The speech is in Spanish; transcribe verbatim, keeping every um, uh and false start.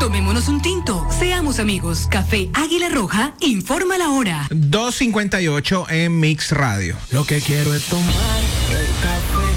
Tomémonos un tinto. Seamos amigos. Café Águila Roja informa la hora. dos cincuenta y ocho en Mix Radio. Lo que quiero es tomar el café